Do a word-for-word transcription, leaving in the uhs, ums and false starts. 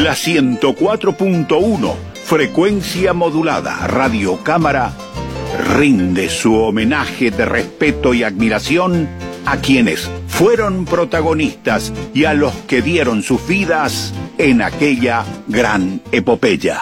La ciento cuatro punto uno, frecuencia modulada, Radio Cámara, rinde su homenaje de respeto y admiración a quienes fueron protagonistas y a los que dieron sus vidas en aquella gran epopeya.